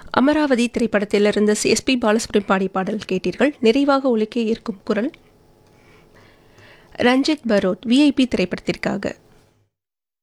அமராவதி திரைப்படத்திலிருந்து எஸ்பி பாலசுப்ரமணியம் பாடிய பாடல் கேட்டீர்கள். நிறைவாக ஒலிக்க இருக்கும் குரல் ரஞ்சித் பரோட் விஐபி திரைப்படத்திற்காக.